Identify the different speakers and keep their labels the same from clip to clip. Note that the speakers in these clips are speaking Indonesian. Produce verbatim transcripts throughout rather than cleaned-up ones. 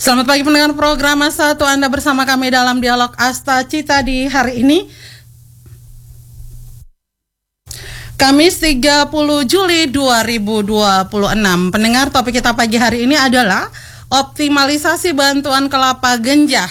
Speaker 1: Selamat pagi pendengar program Satu, Anda bersama kami dalam dialog Asta Cita di hari ini Kamis tiga puluh Juli dua ribu dua puluh enam. Pendengar, topik kita pagi hari ini adalah optimalisasi bantuan kelapa genjah.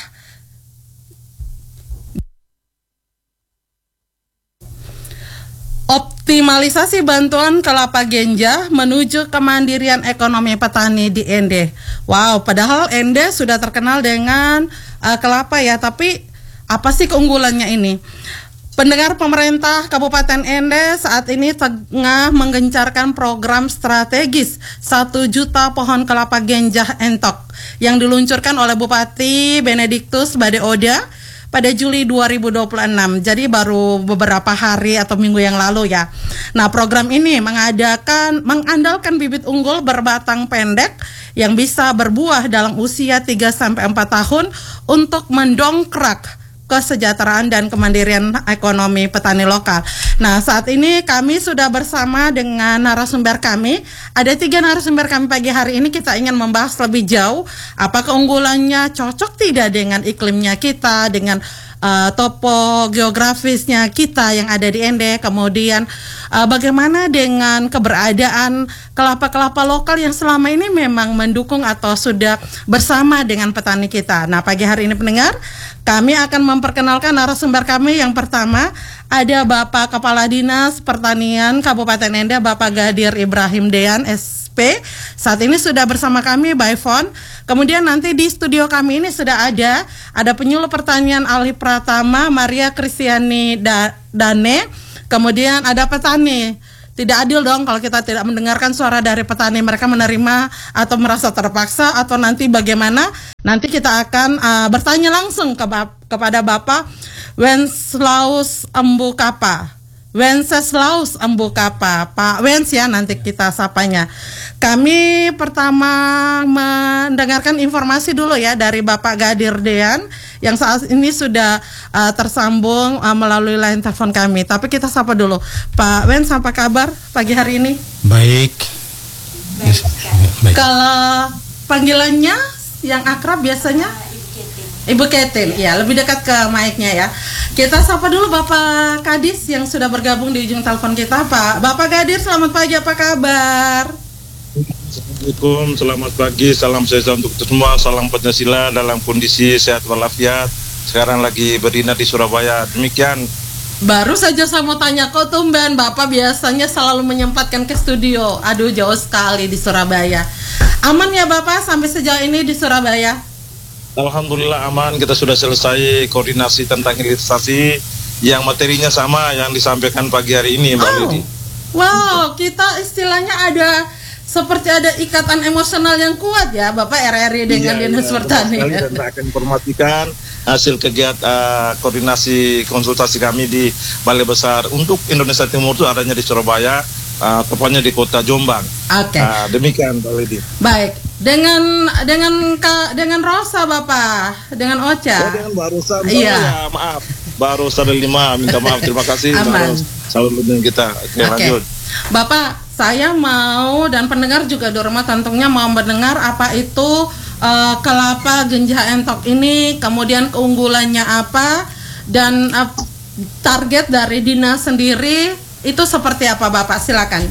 Speaker 1: Optimalisasi bantuan kelapa genjah menuju kemandirian ekonomi petani di Ende. Wow, padahal Ende sudah terkenal dengan uh, kelapa ya, tapi apa sih keunggulannya ini? Pendengar, pemerintah Kabupaten Ende saat ini tengah menggencarkan program strategis satu juta pohon kelapa genjah entok yang diluncurkan oleh Bupati Benediktus Bade Oda pada Juli dua ribu dua puluh enam, jadi baru beberapa hari atau minggu yang lalu ya. Nah, program ini mengadakan mengandalkan bibit unggul berbatang pendek yang bisa berbuah dalam usia tiga sampai empat tahun untuk mendongkrak kesejahteraan dan kemandirian ekonomi petani lokal. Nah, saat ini kami sudah bersama dengan narasumber kami. Ada tiga narasumber kami pagi hari ini. Kita ingin membahas lebih jauh apa keunggulannya, cocok tidak dengan iklimnya kita, dengan uh, topo geografisnya kita yang ada di Ende. Kemudian uh, bagaimana dengan keberadaan kelapa-kelapa lokal yang selama ini memang mendukung atau sudah bersama dengan petani kita. Nah, pagi hari ini pendengar, kami akan memperkenalkan narasumber kami. Yang pertama ada Bapak Kepala Dinas Pertanian Kabupaten Ende, Bapak Gadir Ibrahim Dean S P. Saat ini sudah bersama kami by phone. Kemudian nanti di studio kami ini sudah ada ada penyuluh pertanian Alih Pratama Maria Kristiani Dane. Kemudian ada petani. Tidak adil dong kalau kita tidak mendengarkan suara dari petani, mereka menerima atau merasa terpaksa atau nanti bagaimana. Nanti kita akan uh, bertanya langsung ke bap- kepada Bapak Wenceslaus Embukapa. Wenceslaus Embukapa, Pak Wens ya, nanti kita sapanya. Kami pertama mendengarkan informasi dulu ya dari Bapak Gadir Dean yang saat ini sudah uh, tersambung uh, melalui line telepon kami. Tapi kita sapa dulu. Pak Wens, apa kabar pagi hari ini?
Speaker 2: Baik.
Speaker 1: Baik. Baik. Kalau panggilannya yang akrab biasanya Ibu Ketin, ya lebih dekat ke mic-nya ya. Kita sapa dulu Bapak Kadis yang sudah bergabung di ujung telepon kita, Pak. Bapak Gadir, selamat pagi, apa kabar?
Speaker 3: Assalamualaikum, selamat pagi, salam sejahtera untuk semua, salam Pancasila dalam kondisi sehat walafiat. Sekarang lagi berdinas di Surabaya, demikian.
Speaker 1: Baru saja saya mau tanya, kok tumben Bapak biasanya selalu menyempatkan ke studio? Aduh, jauh sekali di Surabaya. Aman ya Bapak sampai sejauh ini di Surabaya?
Speaker 3: Alhamdulillah aman, kita sudah selesai koordinasi tentang hilirisasi yang materinya sama yang disampaikan pagi hari ini, Mbak
Speaker 1: oh.
Speaker 3: Lidi.
Speaker 1: Wow, kita istilahnya ada seperti ada ikatan emosional yang kuat ya, Bapak R R I dengan
Speaker 3: iya,
Speaker 1: Dinas
Speaker 3: iya,
Speaker 1: Pertanian.
Speaker 3: Dan akan informasikan hasil kegiatan uh, koordinasi konsultasi kami di Balai Besar untuk Indonesia Timur itu adanya di Surabaya, uh, tepatnya di Kota Jombang. Oke. Okay. Uh, demikian, Mbak Lidi.
Speaker 1: Baik. Dengan dengan ka, dengan Rosa Bapak, dengan Ocha.
Speaker 3: Oh, dengan Mbak Rosa.
Speaker 1: Iya.
Speaker 3: Ya, maaf. Mbak Rosa dari lima, minta maaf. Terima kasih.
Speaker 1: Aman.
Speaker 3: Selalu dengan kita. Oke,
Speaker 1: okay.
Speaker 3: lanjut.
Speaker 1: Bapak, saya mau dan pendengar juga di rumah tentunya mau mendengar apa itu uh, kelapa genjah entok ini, kemudian keunggulannya apa dan uh, target dari dinas sendiri itu seperti apa, Bapak? Silakan.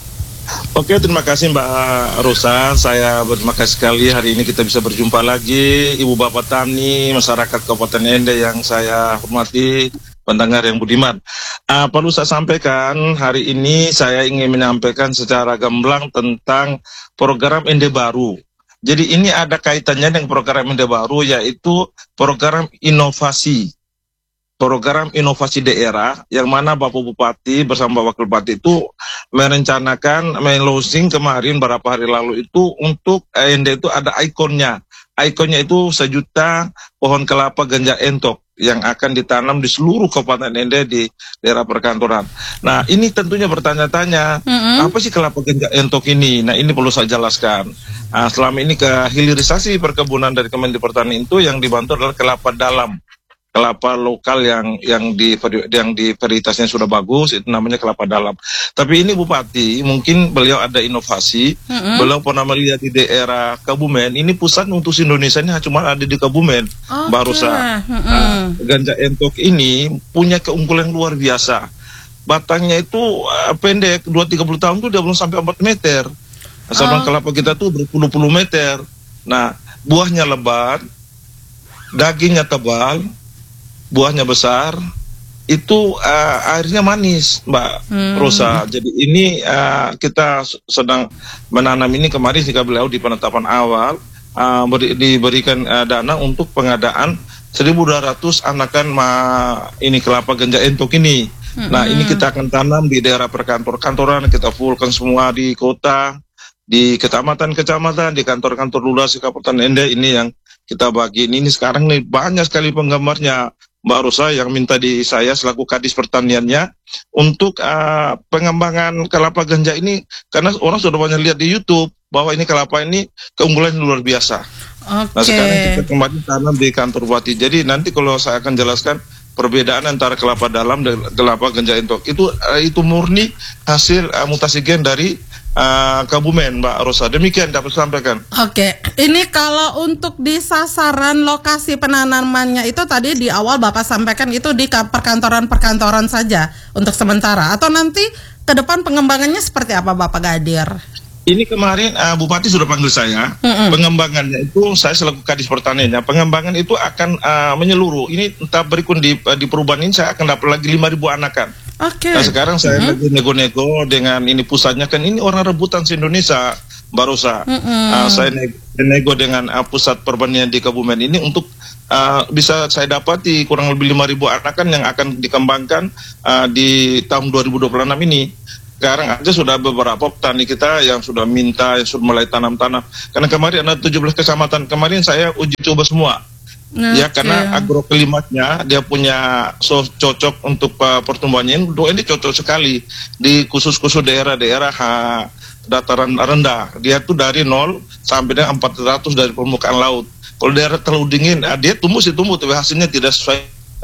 Speaker 3: Oke, terima kasih Mbak Rosa. Saya berterima kasih sekali hari ini kita bisa berjumpa lagi, Ibu Bapak Tani, masyarakat Kabupaten Ende yang saya hormati, pendengar yang budiman. Uh, perlu saya sampaikan, hari ini saya ingin menyampaikan secara gamblang tentang program Ende Baru. Jadi ini ada kaitannya dengan program Ende Baru, yaitu program inovasi. Program inovasi daerah yang mana Bapak Bupati bersama Wakil Bupati itu merencanakan meluncing kemarin beberapa hari lalu itu untuk Ende itu ada ikonnya. Ikonnya itu sejuta pohon kelapa genjah entok yang akan ditanam di seluruh Kabupaten Ende di daerah perkantoran. Nah, ini tentunya bertanya-tanya, mm-hmm. apa sih kelapa genjah entok ini? Nah, ini perlu saya jelaskan. Nah, selama ini ke hilirisasi perkebunan dari Kementerian Pertanian itu yang dibantu adalah kelapa dalam. kelapa lokal yang yang di yang di varietasnya sudah bagus, itu namanya kelapa dalam. Tapi ini Bupati, mungkin beliau ada inovasi. Mm-hmm. Beliau pernah melihat di daerah Kebumen, ini pusat untuk Indonesia ini cuma ada di Kebumen. Okay. Barusan mm-hmm. uh, ganja entok ini punya keunggulan luar biasa. Batangnya itu uh, pendek, dua tiga puluh tahun tuh dia belum sampai empat meter. Sabang oh. kelapa kita tuh berpuluh-puluh meter. Nah, buahnya lebat, dagingnya tebal, buahnya besar, itu uh, airnya manis, Mbak hmm. Rosa. Jadi ini uh, kita sedang menanam ini kemarin jika beliau di penetapan awal uh, beri, diberikan uh, dana untuk pengadaan seribu dua ratus anakan ma, ini kelapa ganja entok ini. Hmm. Nah ini kita akan tanam di daerah perkantor-kantoran, kita fullkan semua di kota, di kecamatan-kecamatan, di kantor-kantor lurah Kabupaten Ende ini yang kita bagi. Ini, ini sekarang nih banyak sekali penggemarnya Mbak Rosa yang minta di saya selaku Kadis Pertaniannya untuk uh, pengembangan kelapa ganja ini, karena orang sudah banyak lihat di YouTube bahwa ini kelapa ini keunggulan luar biasa. Okay. Nah sekarang kita kembali tanam di kantor Bupati. Jadi nanti kalau saya akan jelaskan perbedaan antara kelapa dalam dan kelapa ganja entok itu uh, itu murni hasil uh, mutasi gen dari uh, Kebumen, Mbak Rosa. Demikian dapat sampaikan.
Speaker 1: Oke, ini kalau untuk di sasaran lokasi penanamannya itu tadi di awal Bapak sampaikan itu di perkantoran-perkantoran saja untuk sementara, atau nanti ke depan pengembangannya seperti apa Bapak Gadir?
Speaker 3: Ini kemarin uh, Bupati sudah panggil saya. Mm-hmm. Pengembangannya itu saya selaku Kadis Pertaniannya. Pengembangan itu akan uh, menyeluruh. Ini entah berikut di, uh, di perubahan ini saya akan dapat lagi lima ribu anakan. Oke. Okay. Nah sekarang saya mm-hmm. lagi nego-nego dengan ini pusatnya, kan ini orang rebutan se-Indonesia, Mbak Rosa. Mm-hmm. Uh, saya nego dengan uh, pusat pertanian di Kebumen ini untuk uh, bisa saya dapati kurang lebih lima ribu anakan yang akan dikembangkan uh, di tahun dua ribu dua puluh enam ini. Sekarang aja sudah beberapa petani kita yang sudah minta, yang sudah mulai tanam-tanam. Karena kemarin ada tujuh belas kecamatan, kemarin saya uji coba semua. Okay. Ya, karena agroklimatnya dia punya so cocok untuk uh, pertumbuhannya. Untuk ini cocok sekali di khusus-khusus daerah-daerah uh, dataran rendah. Dia tuh dari nol sampai dengan empat ratus dari permukaan laut. Kalau daerah terlalu dingin, uh, dia tumbuh sih tumbuh, tapi hasilnya tidak sesuai.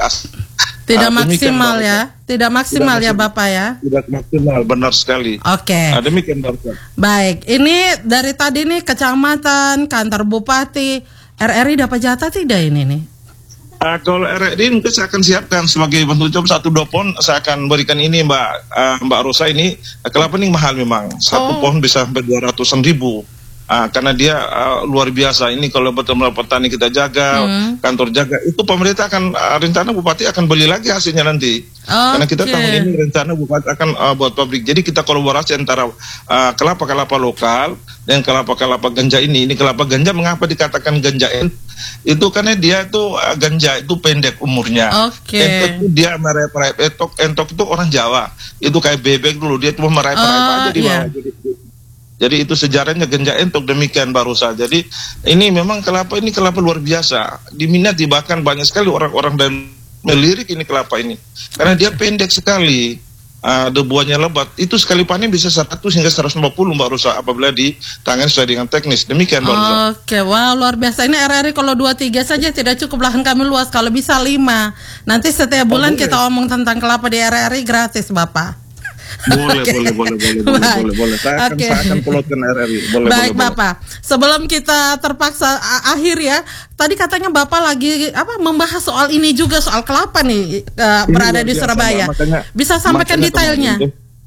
Speaker 1: Tidak uh, maksimal ya, tidak maksimal tidak ya Bapak ya.
Speaker 3: Tidak maksimal, benar sekali.
Speaker 1: Oke. Okay.
Speaker 3: Nah, demikian Bapak.
Speaker 1: Baik, ini dari tadi nih kecamatan, kantor Bupati, R R I dapat jatah tidak ini nih?
Speaker 3: Uh, kalau R R I mungkin saya akan siapkan sebagai bentuk job satu dua pohon, saya akan berikan ini Mbak uh, Mbak Rosa ini. Uh, kelapa ini mahal memang, satu oh. pohon bisa sampai dua ratusan ribu. Ah, karena dia uh, luar biasa. Ini kalau betul-betul petani kita jaga, hmm. kantor jaga, itu pemerintah akan uh, rencana Bupati akan beli lagi hasilnya nanti. Okay. Karena kita tahun ini rencana Bupati akan uh, buat pabrik. Jadi kita kolaborasi antara uh, kelapa-kelapa lokal dan kelapa-kelapa ganja ini. Ini kelapa ganja, mengapa dikatakan ganja entok? Itu karena dia itu uh, ganja itu pendek umurnya.
Speaker 1: Okay.
Speaker 3: Entok itu dia merayap-rayap. Entok, entok itu orang Jawa. Itu kayak bebek dulu, dia cuma merayap-rayap oh, aja di bawah. Yeah. Jadi, Jadi itu sejarahnya ganja entok, demikian Mbak Rosa. Jadi ini memang kelapa ini kelapa luar biasa. Diminati bahkan banyak sekali orang-orang dan melirik ini kelapa ini. Karena dia pendek sekali. Uh, buahnya lebat. Itu sekali panen bisa seratus hingga seratus lima puluh Mbak Rosa apabila ditangani sesuai dengan teknis. Demikian Mbak Rosa.
Speaker 1: Oke, wow luar biasa. Ini R R I kalau dua tiga saja tidak cukup, lahan kami luas. Kalau bisa lima. Nanti setiap bulan oh, kita omong tentang kelapa di R R I gratis Bapak.
Speaker 3: Boleh, okay. boleh, boleh, boleh, boleh, boleh, boleh. Saya akan, okay. saya akan pelotkan R R I. Boleh,
Speaker 1: Baik,
Speaker 3: boleh,
Speaker 1: Bapak. Boleh. Sebelum kita terpaksa akhir ya, tadi katanya Bapak lagi apa membahas soal ini juga, soal kelapa nih uh, berada di Surabaya. Makanya, bisa sampaikan detailnya?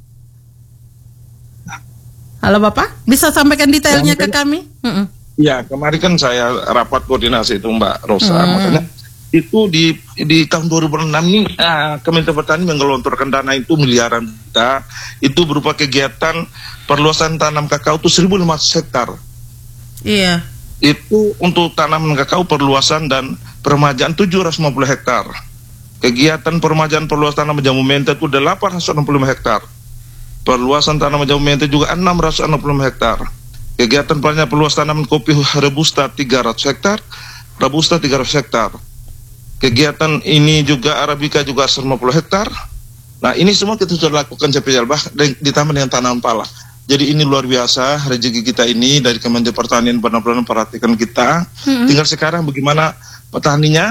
Speaker 1: Halo Bapak, bisa sampaikan detailnya ya, ke kami?
Speaker 3: Ya, kemarin kan saya rapat koordinasi itu Mbak Rosa, hmm. makanya itu di di tahun dua ribu enam ini uh, Kementerian Pertanian menggelontorkan dana itu miliaran juta, itu berupa kegiatan perluasan tanam kakao itu seribu lima ratus hektar.
Speaker 1: Iya.
Speaker 3: Itu untuk tanaman kakao perluasan dan peremajaan tujuh ratus lima puluh hektar. Kegiatan peremajaan perluasan tanaman jamu mente itu delapan ratus enam puluh lima hektar. Perluasan tanaman jamu mente juga enam ratus enam puluh lima hektar. Kegiatan perluasan tanaman kopi robusta tiga ratus hektar, robusta tiga ratus hektar. Kegiatan ini juga Arabica juga seratus lima puluh hektar. Nah ini semua kita sudah lakukan spesial bah ditambah dengan tanaman pala. Jadi ini luar biasa rezeki kita ini dari Kementerian Pertanian benar-benar memperhatikan kita. Mm-hmm. Tinggal sekarang bagaimana petaninya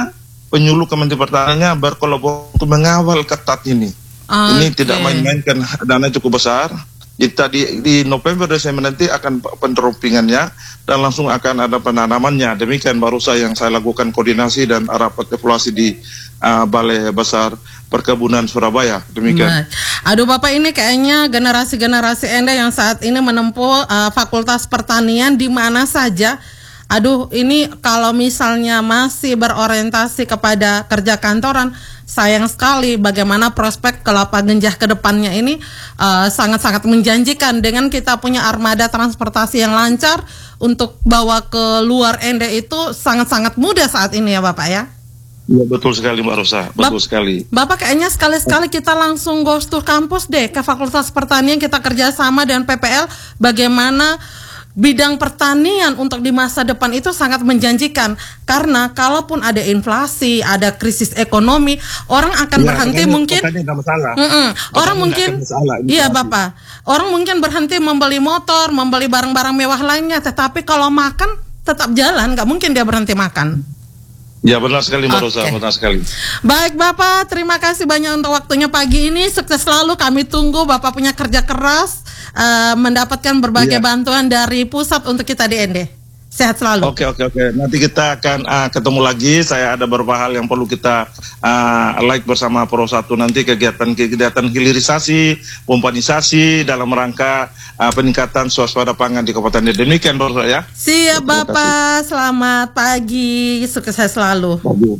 Speaker 3: penyuluh Kementerian Pertaniannya berkolaborasi untuk mengawal ketat ini.
Speaker 1: Okay.
Speaker 3: Ini tidak main-main, kan dana cukup besar. Kita di, di November Desember nanti akan pendampingannya dan langsung akan ada penanamannya. Demikian baru saya yang saya lakukan koordinasi dan rapat evaluasi di uh, Balai Besar Perkebunan Surabaya. Demikian.
Speaker 1: Nah, aduh Bapak, ini kayaknya generasi-generasi Anda yang saat ini menempuh uh, Fakultas Pertanian di mana saja. Aduh, ini kalau misalnya masih berorientasi kepada kerja kantoran, sayang sekali bagaimana prospek kelapa ganja ke depannya ini uh, sangat-sangat menjanjikan dengan kita punya armada transportasi yang lancar untuk bawa ke luar Ende itu sangat-sangat mudah saat ini ya Bapak ya.
Speaker 3: Ya, betul sekali Mbak Rosa, betul
Speaker 1: Bap-
Speaker 3: sekali.
Speaker 1: Bapak kayaknya sekali-sekali kita langsung goes to kampus deh ke Fakultas Pertanian, kita kerjasama dengan P P L bagaimana bidang pertanian untuk di masa depan itu sangat menjanjikan, karena kalaupun ada inflasi, ada krisis ekonomi, orang akan
Speaker 3: Ya,
Speaker 1: berhenti
Speaker 3: makanya-
Speaker 1: mungkin
Speaker 3: makanya nggak masalah.
Speaker 1: Mm-mm. orang
Speaker 3: Makanya
Speaker 1: mungkin
Speaker 3: nggak masalah, ini
Speaker 1: iya
Speaker 3: pasti.
Speaker 1: Bapak, orang mungkin berhenti membeli motor, membeli barang-barang mewah lainnya, tetapi kalau makan tetap jalan, nggak mungkin dia berhenti makan.
Speaker 3: Ya, benar sekali Mbak Rosa,
Speaker 1: Oke.
Speaker 3: benar sekali.
Speaker 1: Baik Bapak, terima kasih banyak untuk waktunya pagi ini. Sukses selalu, kami tunggu Bapak punya kerja keras, uh, mendapatkan berbagai
Speaker 3: Iya.
Speaker 1: bantuan dari pusat untuk kita di Ende. Sehat selalu.
Speaker 3: Oke, oke, oke. Nanti kita akan uh, ketemu lagi. Saya ada beberapa hal yang perlu kita uh, like bersama Pro satu nanti, kegiatan-kegiatan hilirisasi, pompanisasi dalam rangka uh, peningkatan swasembada pangan di Kabupaten Ende. Demikian Bro ya.
Speaker 1: Siap
Speaker 3: Terima
Speaker 1: Bapak, selamat pagi, sukses selalu.
Speaker 3: kasih.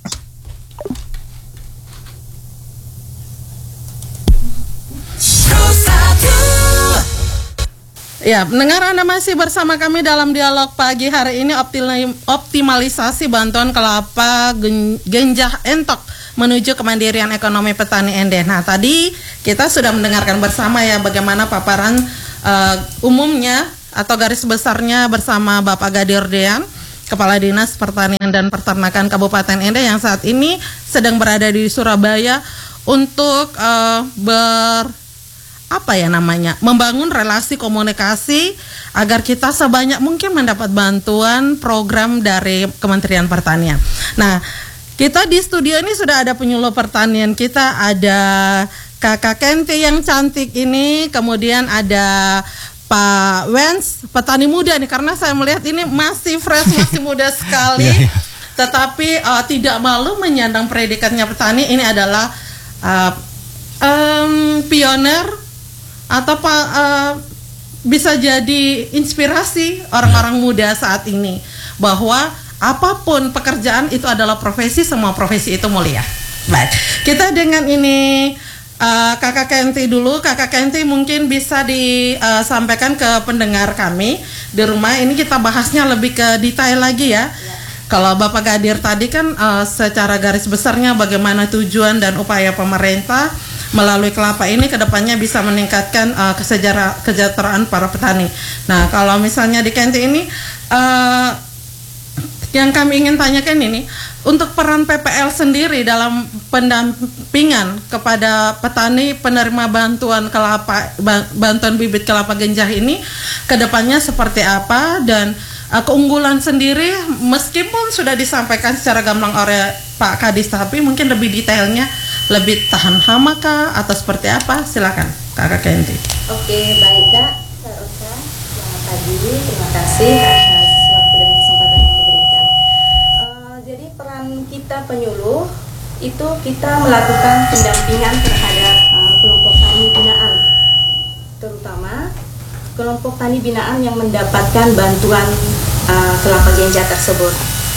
Speaker 1: Ya, mendengar Anda masih bersama kami dalam dialog pagi hari ini, optim- optimalisasi bantuan kelapa gen- genjah entok menuju kemandirian ekonomi petani Ende. Nah, tadi kita sudah mendengarkan bersama ya bagaimana paparan uh, umumnya atau garis besarnya bersama Bapak Gadir Dean, Kepala Dinas Pertanian dan Peternakan Kabupaten Ende yang saat ini sedang berada di Surabaya untuk uh, ber apa ya namanya, membangun relasi komunikasi agar kita sebanyak mungkin mendapat bantuan program dari Kementerian Pertanian. Nah, kita di studio ini sudah ada penyuluh pertanian kita, ada Kakak Kenti yang cantik ini, kemudian ada Pak Wens, petani muda nih, karena saya melihat ini masih fresh, masih muda sekali, tetapi uh, tidak malu menyandang predikatnya petani. Ini adalah uh, um, pioner atau pak uh, bisa jadi inspirasi orang-orang muda saat ini bahwa apapun pekerjaan itu adalah profesi, semua profesi itu mulia. Baik, kita dengan ini uh, Kakak Kenti dulu. Kakak Kenti mungkin bisa disampaikan ke pendengar kami di rumah. Ini kita bahasnya lebih ke detail lagi ya. Kalau Bapak Gadir tadi kan uh, secara garis besarnya bagaimana tujuan dan upaya pemerintah melalui kelapa ini kedepannya bisa meningkatkan uh, kesejara- kesejahteraan para petani. Nah, kalau misalnya di Kenti ini uh, yang kami ingin tanyakan ini, untuk peran P P L sendiri dalam pendampingan kepada petani penerima bantuan kelapa, bantuan bibit kelapa genjah ini kedepannya seperti apa, dan uh, keunggulan sendiri meskipun sudah disampaikan secara gamblang oleh Pak Kadis, tapi mungkin lebih detailnya, lebih tahan hama kah atau seperti apa? Silakan Kakak Kenti.
Speaker 2: Oke, baik Kak, Kak Rosa, selamat pagi, terima kasih atas waktu dan kesempatan yang diberikan. Uh, jadi peran kita penyuluh itu kita melakukan pendampingan terhadap uh, kelompok tani binaan, terutama kelompok tani binaan yang mendapatkan bantuan uh, kelapa genjah tersebut.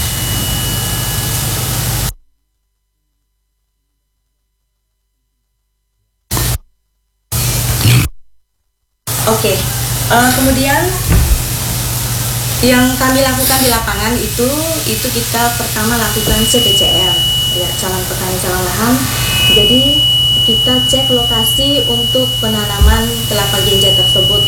Speaker 2: Oke, uh, kemudian yang kami lakukan di lapangan itu, itu kita pertama lakukan C P C R, ya, calon petani calon lahan. Jadi kita cek lokasi untuk penanaman kelapa genjah tersebut.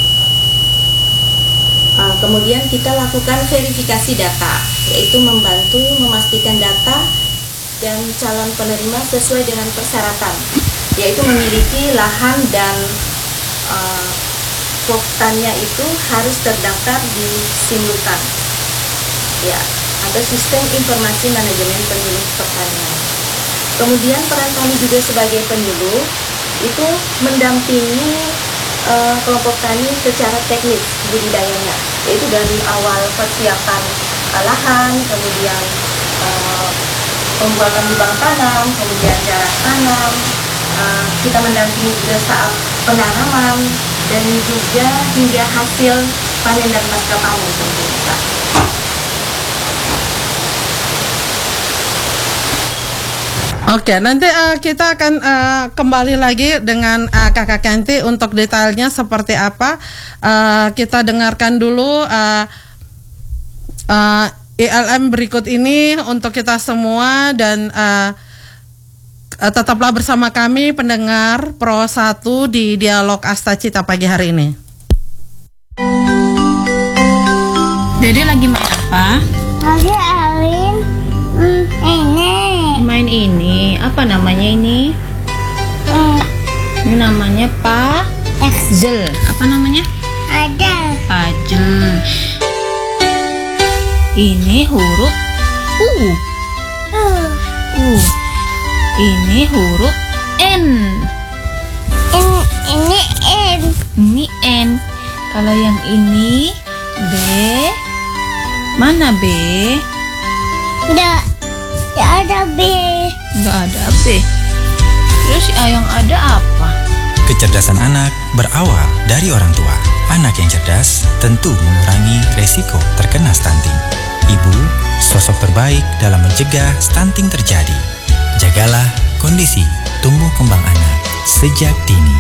Speaker 2: Uh, kemudian kita lakukan verifikasi data, yaitu membantu memastikan data dan calon penerima sesuai dengan persyaratan, yaitu memiliki lahan dan uh, poktannya itu harus terdaftar di Simultan. Ya, atau sistem informasi manajemen penyuluh pertanian. Kemudian peran kami juga sebagai penyuluh itu mendampingi uh, kelompok tani secara teknis budidayanya, yaitu dari awal persiapan lahan, kemudian uh, pembuatan lubang tanam, kemudian jarak tanam, uh, kita mendampingi juga saat penanaman, dan juga hingga hasil panen dan pasca panen tentunya, Kak.
Speaker 1: Oke, nanti uh, kita akan uh, kembali lagi dengan uh, Kakak Kenti untuk detailnya seperti apa. Uh, kita dengarkan dulu uh, uh, I L M berikut ini untuk kita semua, dan uh, uh, tetaplah bersama kami pendengar Pro satu di Dialog Asta Cita pagi hari ini.
Speaker 4: Dede lagi main apa?
Speaker 5: Lagi Alin hmm, ini
Speaker 4: Main ini, apa namanya ini?
Speaker 5: hmm,
Speaker 4: Ini namanya puzzle. Apa namanya?
Speaker 5: ada
Speaker 4: Puzzle. Ini huruf U.
Speaker 5: uh,
Speaker 4: U. Ini huruf N.
Speaker 5: ini ini N
Speaker 4: Ini N. Kalau yang ini B. Mana B?
Speaker 5: ada ada B.
Speaker 4: Nggak ada B. Terus yang ada apa?
Speaker 6: Kecerdasan anak berawal dari orang tua. Anak yang cerdas tentu mengurangi resiko terkena stunting. Ibu, sosok terbaik dalam mencegah stunting terjadi. Jagalah kondisi tumbuh kembang anak sejak dini.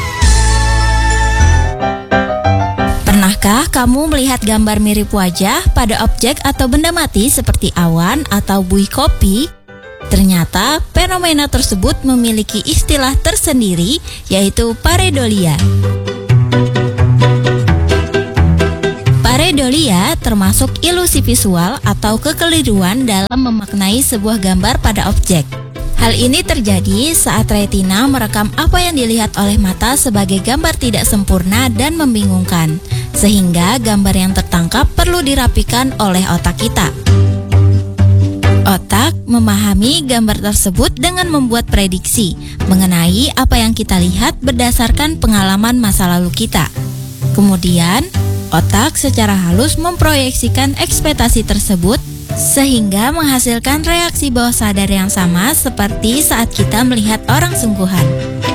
Speaker 7: Pernahkah kamu melihat gambar mirip wajah pada objek atau benda mati seperti awan atau buih kopi? Ternyata fenomena tersebut memiliki istilah tersendiri, yaitu pareidolia. Pareidolia termasuk ilusi visual atau kekeliruan dalam memaknai sebuah gambar pada objek. Hal ini terjadi saat retina merekam apa yang dilihat oleh mata sebagai gambar tidak sempurna dan membingungkan, sehingga gambar yang tertangkap perlu dirapikan oleh otak kita. Otak memahami gambar tersebut dengan membuat prediksi mengenai apa yang kita lihat berdasarkan pengalaman masa lalu kita. Kemudian, otak secara halus memproyeksikan ekspektasi tersebut sehingga menghasilkan reaksi bawah sadar yang sama seperti saat kita melihat orang sungguhan.